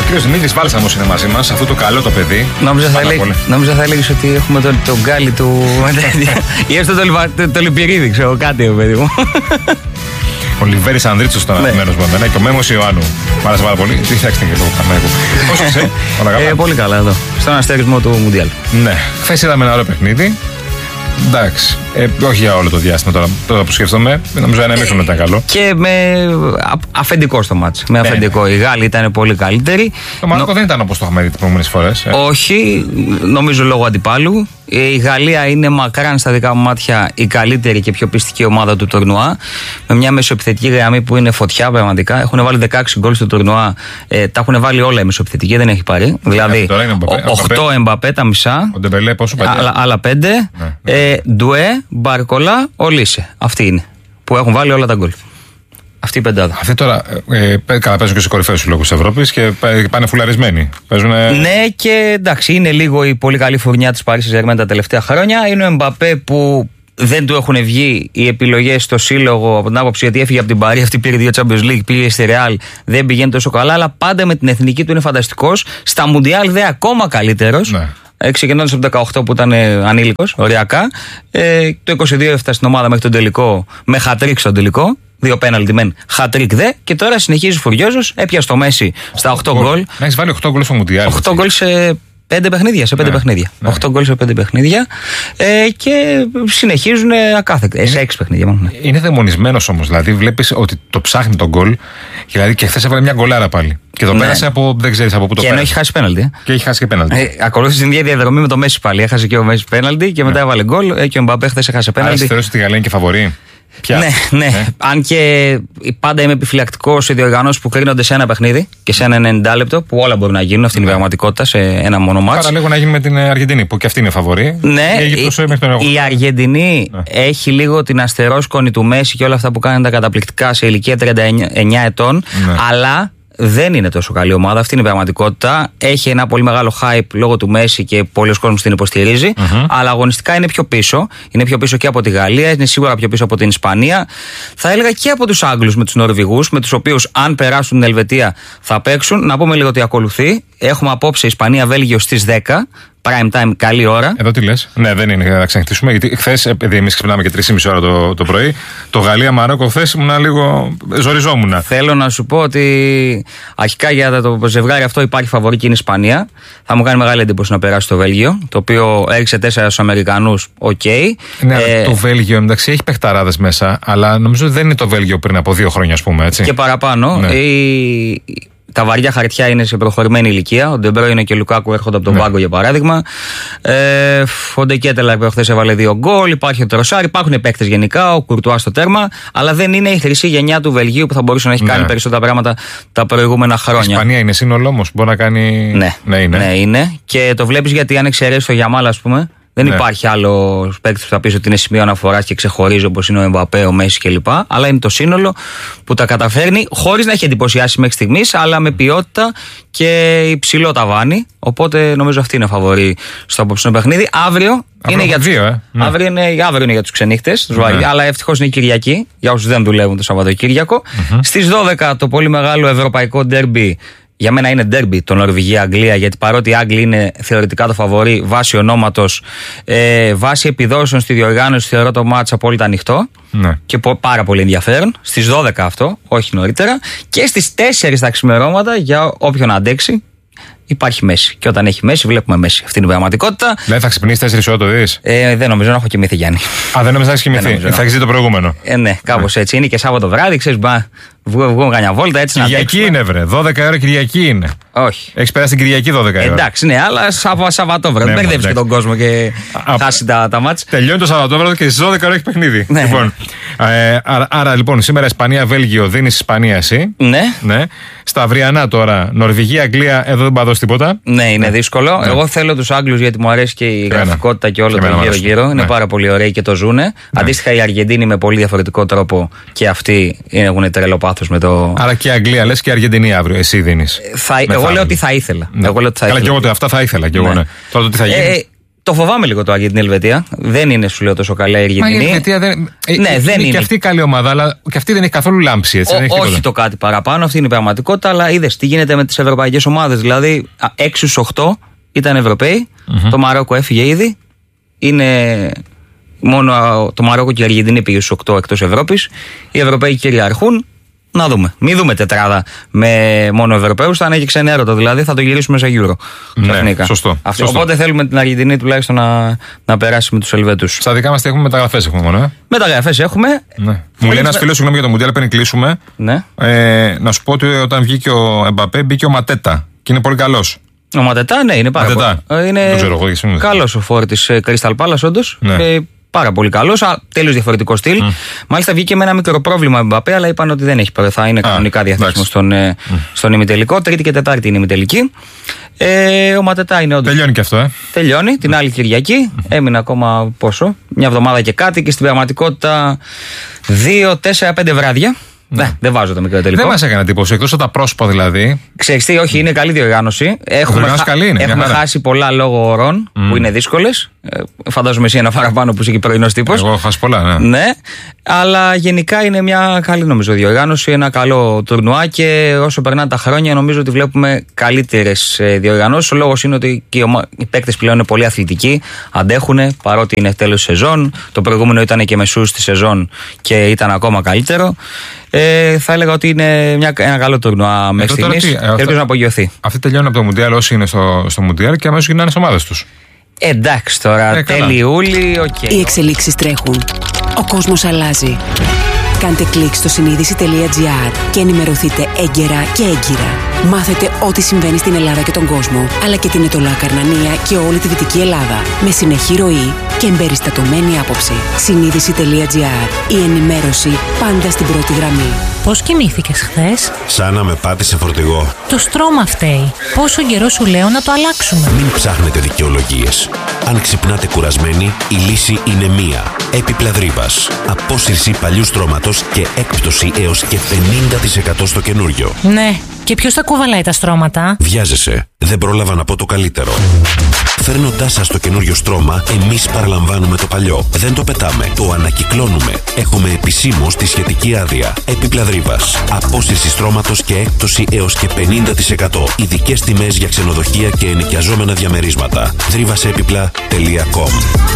κύριος Δημήτρης Βάλσαμος είναι μαζί μας, αυτό το καλό το παιδί. Νόμιζα θα έλεγες ότι έχουμε τον γκάλι του. Ή έστω το λιπηρίδι, ξέρω κάτι, παιδί μου. Ο Λιβέρης Ανδρίτσος ήταν αγαπημένος με εμένα και ο Μέμος Ιωάννου. Μ' άρεσε πάρα πολύ. Τι φτιάξετε και εγώ καμέκου. Πώς είσαι, όλα καλά? Πολύ καλά εδώ. Στον αστερισμό του Μουντιάλ. Ναι, χθες είδαμε ένα ωραίο παιχνίδι. Εντάξει. Όχι για όλο το διάστημα τώρα που σκέφτομαι. Νομίζω ένα μήχρονο ήταν καλό. Και με αφεντικό στο μάτς. Με αφεντικό. Οι Γάλλοι ήταν πολύ καλύτεροι. Το Μαρόκο δεν ήταν όπως το είχαμε δει τις προηγούμενες φορές. Όχι, νομίζω λόγω αντιπάλου. Η Γαλλία είναι μακράν στα δικά μου μάτια η καλύτερη και πιο πιστική ομάδα του τουρνουά. Με μια μεσοεπιθετική γραμμή που είναι φωτιά πραγματικά. Έχουν βάλει 16 γκολ στο τουρνουά. Τα έχουν βάλει όλα οι μεσοεπιθετικοί, δεν έχει πάρει. Δηλαδή 8 Εμπαπέ τα μισά. Ο Ντεμπελέ πόσο άλλα 5. Ντουέ, Μπαρκολά, Ολίσε. Αυτοί είναι που έχουν βάλει όλα τα γκολ. Αυτή η πεντάδα. Αυτοί τώρα καλά παίζουν και σε κορυφαίους συλλόγους της Ευρώπης και πάνε φουλαρισμένοι. Ναι, και εντάξει, είναι λίγο η πολύ καλή φουρνιά της Paris Saint-Germain τα τελευταία χρόνια. Είναι ο Εμπαπέ που δεν του έχουν βγει οι επιλογές στο σύλλογο από την άποψη ότι έφυγε από την Παρί, αυτή πήρε 2 Champions League, πήγε στη Real, δεν πηγαίνει τόσο καλά, αλλά πάντα με την εθνική του είναι φανταστικός. Στα Μουντιάλ δε ακόμα καλύτερος. Ναι. Ξεκινώντας από το 18 που ήταν ανήλικος, οριακά. Το 22 έφτασε στην ομάδα μέχρι τον τελικό, με χατρίκ στον τελικό. 2 πέναλτι μεν, χατρίκ δε. Και τώρα συνεχίζει φουριόζος. Έπιασε το Μέση στα 8 γκολ. Να έχει βάλει 8 γκολ στο Μουντιάλ. 8 γκολ σε 5 παιχνίδια. Σε 5 παιχνίδια. 8 γκολ σε 5 παιχνίδια. Και συνεχίζουν ακάθεκτα. Σε 6 παιχνίδια μόνο. Είναι δαιμονισμένος όμως. Δηλαδή βλέπεις ότι το ψάχνει τον γκολ. Δηλαδή και χθες έβαλε μια γκολάρα πάλι. Και το πέρασε από. Δεν ξέρεις από πού το πέρασε. Και ενώ έχει χάσει πέναλτι. Και έχει χάσει και πέναλτι. Ακολούθησε την ίδια διαδρομή με το Μέση πάλι. Έχασε και ο Μέση πέναλτι και μετά έβαλε γκολ. Και ο Μπαμπέ χθες έχασε πέναλτι. Άρα ότι η Γαλλία είναι και φαβορί. Ναι. Αν και πάντα είμαι επιφυλακτικός σε διοργανώσεις που κρίνονται σε ένα παιχνίδι και σε ένα 90 λεπτό, που όλα μπορούν να γίνουν, αυτή είναι η πραγματικότητα, σε ένα μόνο μάτς. Παραλίγο να γίνει με την Αργεντινή, που και αυτή είναι φαβορί. Ναι, η Αργεντινή έχει λίγο την αστερόσκονη του Μέση και όλα αυτά που κάνουν τα καταπληκτικά σε ηλικία 39 ετών, αλλά δεν είναι τόσο καλή ομάδα, αυτή είναι η πραγματικότητα. Έχει ένα πολύ μεγάλο hype λόγω του Μέση και πολλοί κόσμος την υποστηρίζει. Αλλά αγωνιστικά είναι πιο πίσω. Είναι πιο πίσω και από τη Γαλλία, είναι σίγουρα πιο πίσω από την Ισπανία. Θα έλεγα και από τους Άγγλους με τους Νορβηγούς, με τους οποίους αν περάσουν την Ελβετία θα παίξουν. Να πούμε λίγο ότι ακολουθεί. Έχουμε απόψε Ισπανία-Βέλγιο στις 10. Prime time, καλή ώρα. Εδώ τι λες? Ναι, δεν είναι να ξενυχτήσουμε. Γιατί χθες, επειδή εμείς ξυπνάμε και 3,5 ώρα το πρωί, το Γαλλία-Μαρόκο χθες ήμουν λίγο. Ζοριζόμουν. Θέλω να σου πω ότι αρχικά για το ζευγάρι αυτό υπάρχει φαβορί και είναι η Ισπανία. Θα μου κάνει μεγάλη εντύπωση να περάσει το Βέλγιο, το οποίο έριξε 4 στους Αμερικανούς. Οκ. Ναι, το Βέλγιο εντάξει έχει παιχταράδες μέσα, αλλά νομίζω ότι δεν είναι το Βέλγιο πριν από 2 χρόνια, ας πούμε. Έτσι. Και παραπάνω. Ναι. Τα βαριά χαρτιά είναι σε προχωρημένη ηλικία. Ο Ντεμπρόινε και ο Λουκάκου έρχονται από τον πάγκο για παράδειγμα. Ο Ντεκέτελαρ που χθες έβαλε 2 γκολ. Υπάρχει ο Τροσάρ, υπάρχουν παίκτες γενικά. Ο Κουρτουά στο τέρμα. Αλλά δεν είναι η χρυσή γενιά του Βελγίου που θα μπορούσε να έχει κάνει περισσότερα πράγματα τα προηγούμενα χρόνια. Η Ισπανία είναι σύνολο όμως. Μπορεί να κάνει. Ναι, είναι. Και το βλέπεις γιατί αν εξαιρέσει το Γιαμάλ, ας πούμε. Δεν υπάρχει άλλο παίκτη που θα πει ότι είναι σημείο αναφοράς και ξεχωρίζει όπως είναι ο Εμπαπέ, ο Μέση κλπ. Αλλά είναι το σύνολο που τα καταφέρνει χωρίς να έχει εντυπωσιάσει μέχρι στιγμής, αλλά με ποιότητα και υψηλό ταβάνι. Οπότε νομίζω αυτή είναι φαβορή στο απόψινο παιχνίδι. Αύριο είναι για τους αύριο είναι για τους ξενύχτες, αλλά ευτυχώς είναι Κυριακή για όσους δεν δουλεύουν το Σαββατοκύριακο. Στις 12 το πολύ μεγάλο ευρωπαϊκό ντέρμπι. Για μένα είναι ντέρμπι το Νορβηγία-Αγγλία, γιατί παρότι οι Άγγλοι είναι θεωρητικά το φαβορί βάσει ονόματος, βάσει επιδόσεων στη διοργάνωση, θεωρώ το μάτς απόλυτα ανοιχτό και πάρα πολύ ενδιαφέρον. Στις 12 αυτό, όχι νωρίτερα. Και στις 4 τα ξημερώματα, για όποιον αντέξει, υπάρχει Μέση. Και όταν έχει Μέση, βλέπουμε Μέση. Αυτή είναι η πραγματικότητα. Δηλαδή θα ξυπνήσει 4 ώρα το δεις? Δεν νομίζω να έχω κοιμηθεί, Γιάννη. Δεν νομίζω να έχει κοιμηθεί. Θα έχει δει το προηγούμενο. Ναι, κάπως έτσι. Είναι και Σάββατο βράδυ, ξέρεις, βγούμε κανένα βόλτα έτσι. Κυριακή είναι, βρε. 12 ώρα Κυριακή είναι. Όχι. Έχει περάσει την Κυριακή 12 ώρα. Εντάξει, ναι, αλλά Σαββατόβραδο. Δεν μπερδεύει και τον κόσμο και χάσει τα μάτς. Τελειώνει το Σαββατόβραδο και στις 12 ώρα έχει παιχνίδι. Λοιπόν, άρα λοιπόν σήμερα Ισπανία-Βέλγιο δίνει Ισπανία εσύ. Ναι. Στα αυριανά τώρα Νορβηγία-Αγγλία, εδώ δεν παδώ τίποτα. Ναι, είναι δύσκολο. Εγώ θέλω τους Άγγλους γιατί μου αρέσει και η γραφικότητα και όλο το γύρω-γύρω. Είναι πάρα πολύ ωραίοι και το ζούνε. Αντίστοιχα οι Αργεντίνοι με πολύ διαφορετικό τρόπο και αυτοί έχουν τρελό πάθος με το. Άρα και Αγγλία λες και Αργεντινή αύριο, εσύ δίνεις. Εγώ λέω ότι θα ήθελα. Καλά, και εγώ αυτά θα ήθελα. Και εγώ, τώρα το τι θα γίνει. Το φοβάμαι λίγο το Αργεντινή-Ελβετία. Δεν είναι, σου λέω, τόσο καλή η Αργεντινή. Μα η Ελβετία δεν. Ναι, δεν είναι. Και αυτή η καλή ομάδα, αλλά και αυτή δεν έχει καθόλου λάμψη. Έτσι, όχι το κάτι παραπάνω, αυτή είναι η πραγματικότητα. Αλλά είδες τι γίνεται με τις ευρωπαϊκές ομάδες. Δηλαδή, 6 στους 8 ήταν Ευρωπαίοι. Το Μαρόκο έφυγε ήδη. Είναι μόνο το Μαρόκο και η Αργεντινή πήγε στους 8 εκτός Ευρώπης. Οι Ευρωπαίοι κυριαρχούν. Να δούμε. Μην δούμε τετράδα με μόνο Ευρωπαίους. Θα είναι και ξενέρωτο, δηλαδή θα το γυρίσουμε σε Euro. Ναι, σωστό. Οπότε θέλουμε την Αργεντινή τουλάχιστον να περάσει με τους Ελβετούς. Στα δικά μας έχουμε μεταγραφές έχουμε μόνο. Μεταγραφές έχουμε. Ναι. Μου λέει ένας φίλος, συγγνώμη για το Μουντιάλ, πριν κλείσουμε. Ναι. Να σου πω ότι όταν βγήκε ο Εμπαπέ, μπήκε ο Ματέτα. Και είναι πολύ καλός. Ο Ματετά, ναι, είναι πάρα πολύ. Είναι καλός ο φόρ της Crystal Palace, όντως. Ναι. Πάρα πολύ καλός, τέλος διαφορετικό στυλ. Μάλιστα βγήκε με ένα μικρό πρόβλημα Εμπαπέ, αλλά είπαν ότι δεν έχει, θα είναι κανονικά διαθέσιμο στον ημιτελικό. Τρίτη και Τετάρτη είναι ημιτελική. Ο Ματετά είναι όντως. Τελειώνει και αυτό, Τελειώνει την άλλη Κυριακή. Έμεινε ακόμα πόσο? Μια εβδομάδα και κάτι, και στην πραγματικότητα 2, 4, 5 βράδια. Ναι, δεν βάζω το μικρό τελικό. Δεν μας έκανε εντύπωση, εκτός από τα πρόσωπα δηλαδή. Ξέρεις τι, όχι, είναι καλή διοργάνωση. Έχουμε χάσει πολλά λόγω ωρών που είναι δύσκολες. Φαντάζομαι εσύ ένα παραπάνω που είσαι και πρωινός τύπος. Εγώ έχω χάσει πολλά, ναι. Αλλά γενικά είναι μια καλή, νομίζω, διοργάνωση. Ένα καλό τουρνουά, και όσο περνάνε τα χρόνια νομίζω ότι βλέπουμε καλύτερες διοργανώσεις. Ο λόγος είναι ότι και οι παίκτες πλέον είναι πολύ αθλητικοί, αντέχουν παρότι είναι τέλος σεζόν. Το προηγούμενο ήταν και μεσούς στη σεζόν και ήταν ακόμα καλύτερο. Θα έλεγα ότι είναι ένα καλό τουρνουά μέχρι στιγμής και ελπίζω να απογειωθεί. Αυτοί τελειώνουν από το Μουντιάλ όσοι είναι στο Μουντιάλ και αμέσως γυρνάνε στις ομάδες τους. Εντάξει τώρα, τέλη Ιούλη, οκ. Οι εξελίξεις τρέχουν. Ο κόσμος αλλάζει. Κάντε κλικ στο συνείδηση.gr και ενημερωθείτε έγκαιρα και έγκυρα. Μάθετε ό,τι συμβαίνει στην Ελλάδα και τον κόσμο, αλλά και την Ετωλά Καρνανία και όλη τη Δυτική Ελλάδα, με συνεχή ροή και εμπεριστατωμένη άποψη. Συνείδηση.gr. Η ενημέρωση πάντα στην πρώτη γραμμή. Πώς κοιμήθηκες χθες? Σαν να με πάτησε φορτηγό. Το στρώμα φταίει. Πόσο καιρό σου λέω να το αλλάξουμε? Μην ψάχνετε δικαιολογίες. Αν ξυπνάτε κουρασμένοι, η λύση είναι μία. Έπιπλα Δρύβας. Απόσυρση παλιού στρώματος και έκπτωση έως και 50% στο καινούριο. Ναι. Και ποιος θα κουβαλάει τα στρώματα? Βιάζεσαι. Δεν πρόλαβα να πω το καλύτερο. Φέρνοντάς σας το καινούριο στρώμα, εμείς παραλαμβάνουμε το παλιό. Δεν το πετάμε. Το ανακυκλώνουμε. Έχουμε επισήμως τη σχετική άδεια. Έπιπλα Δρύβας. Απόσυρση στρώματος και έκπτωση έως και 50%. Ειδικές τιμές για ξενοδοχεία και ενοικιαζόμενα διαμερίσματα. Δρύβασέπιπλα.com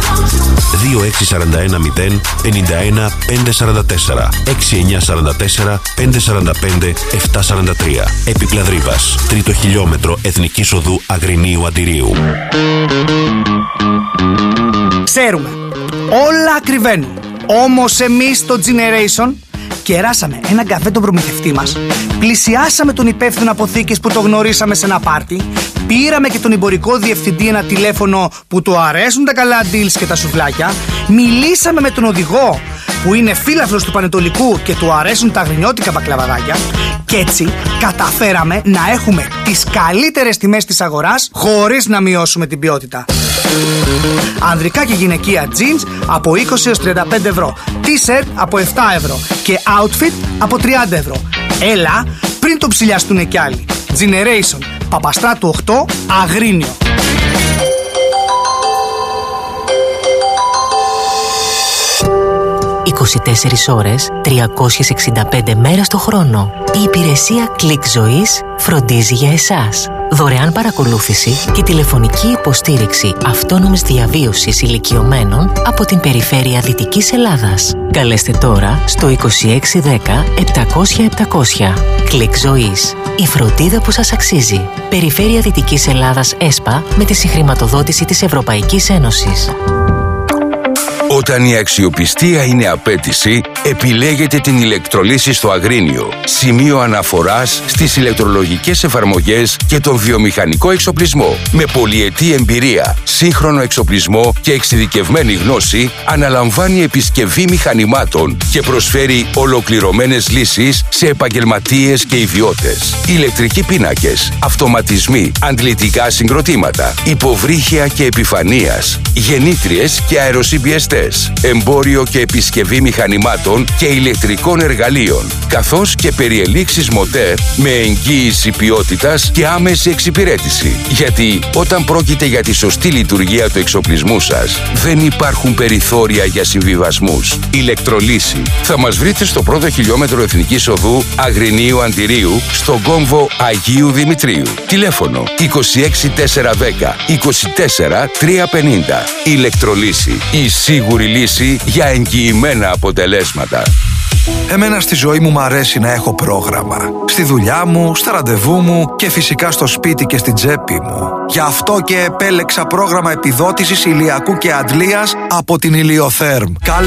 2641 051 544 6944 545 743. Έπιπλα Δρύβας. 3ο χιλιόμετρο Εθνικής Οδού Αγρινίου Αντιρίου. Ξέρουμε, όλα ακριβένουν. Όμως εμείς στο Generation κεράσαμε έναν καφέ τον προμηθευτή μας, πλησιάσαμε τον υπεύθυνο αποθήκης που το γνωρίσαμε σε ένα πάρτι, πήραμε και τον εμπορικό διευθυντή ένα τηλέφωνο που του αρέσουν τα καλά deals και τα σουβλάκια, μιλήσαμε με τον οδηγό που είναι φίλαθλος του Πανετολικού και του αρέσουν τα αγρινιώτικα μπακλαβαδάκια, και έτσι καταφέραμε να έχουμε τις καλύτερες τιμές της αγοράς χωρίς να μειώσουμε την ποιότητα. Ανδρικά και γυναικεία jeans από 20 έως 35 ευρώ, t-shirt από 7 ευρώ και outfit από 30 ευρώ. Έλα πριν το ψηλιαστούνε κι άλλοι. Generation, Παπαστράτου 8, Αγρίνιο. 24 ώρες, 365 μέρες το χρόνο. Η υπηρεσία Click Ζωής φροντίζει για εσάς. Δωρεάν παρακολούθηση και τηλεφωνική υποστήριξη αυτόνομης διαβίωσης ηλικιωμένων από την περιφέρεια Δυτικής Ελλάδας. Καλέστε τώρα στο 2610 700 700. Click Ζωής. Η φροντίδα που σας αξίζει. Περιφέρεια Δυτικής Ελλάδας ΕΣΠΑ με τη συγχρηματοδότηση της Ευρωπαϊκής Ένωσης. Όταν η αξιοπιστία είναι απέτηση, επιλέγετε την ηλεκτρολύση στο Αγρίνιο. Σημείο αναφοράς στις ηλεκτρολογικές εφαρμογές και τον βιομηχανικό εξοπλισμό. Με πολυετή εμπειρία, σύγχρονο εξοπλισμό και εξειδικευμένη γνώση, αναλαμβάνει επισκευή μηχανημάτων και προσφέρει ολοκληρωμένες λύσεις σε επαγγελματίες και ιδιώτες. Ηλεκτρικοί πίνακες, αυτοματισμοί, αντλητικά συγκροτήματα, υποβρύχια και επιφανείας, γεννήτριες και αεροσυμπιεστές. κατασκευαστές, εμπόριο και επισκευή μηχανημάτων και ηλεκτρικών εργαλείων, καθώς και περιελήξεις μοτέρ με εγγύηση ποιότητας και άμεση εξυπηρέτηση. Γιατί όταν πρόκειται για τη σωστή λειτουργία του εξοπλισμού σας, δεν υπάρχουν περιθώρια για συμβιβασμούς. Ηλεκτρολύση. Θα μας βρείτε στο πρώτο χιλιόμετρο Εθνικής Οδού Αγρινίου Αντιρίου, στον κόμβο Αγίου Δημητρίου. Τηλέφωνο 26410 24350. Ηλεκτρολύση. Η σίγουρη λύση για εγγυημένα αποτελέσματα. Εμένα στη ζωή μου αρέσει να έχω πρόγραμμα. Στη δουλειά μου, στα ραντεβού μου και φυσικά στο σπίτι και στην τσέπη μου. Γι' αυτό και επέλεξα πρόγραμμα επιδότησης ηλιακού και αντλίας από την Ηλιοθέρμ.